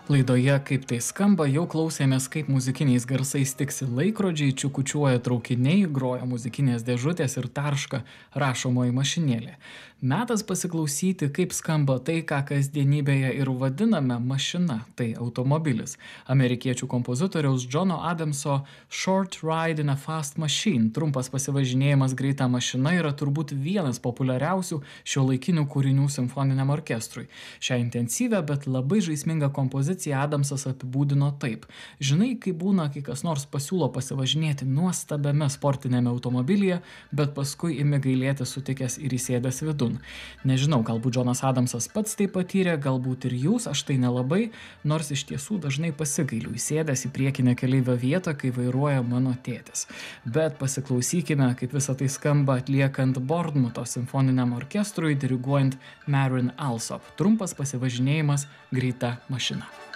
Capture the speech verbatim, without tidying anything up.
Laidoje Kaip tai skamba jau klausėmės, kaip muzikiniais garsais tiksi laikrodžiai, čiukučiuoja traukiniai, groja muzikinės dėžutės ir tarška rašomoji mašinėlė. Metas pasiklausyti, kaip skamba tai, ką kasdienybėje ir vadiname mašina, tai automobilis. Amerikiečių kompozitoriaus Johno Adamso Short Ride in a Fast Machine, trumpas pasivažinėjimas greita mašina, yra turbūt vienas populiariausių šiuolaikinių kūrinių simfoniniam orkestrui. Šią intensyvę, bet labai žaismingą kompoziciją Adamsas apibūdino taip. Žinai, kai būna, kai kas nors pasiūlo pasivažinėti nuostabiame sportinėme automobilyje, bet paskui imi gailėti sutikęs ir įsėdęs vidun. Nežinau, galbūt Johnas Adamsas pats tai patyrė, galbūt ir jūs, aš tai nelabai, nors iš tiesų dažnai pasigailiu įsėdęs į priekinę keleivio vietą, kai vairuoja mano tėtis. Bet pasiklausykime, kaip visą tai skamba atliekant Bournemouth simfoniniam orkestrui, diriguojant Marin Alsop. Trumpas pasivažinėjimas greita mašina.